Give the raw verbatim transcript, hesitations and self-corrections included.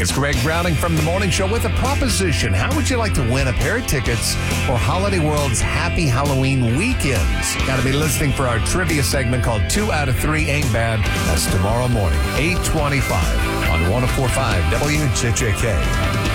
It's Greg Browning from The Morning Show with a proposition. How would you like to win a pair of tickets for Holiday World's Happy Halloween Weekends? Got to be listening for our trivia segment called Two Out of Three Ain't Bad. That's tomorrow morning, eight twenty-five on one oh four point five W J J K.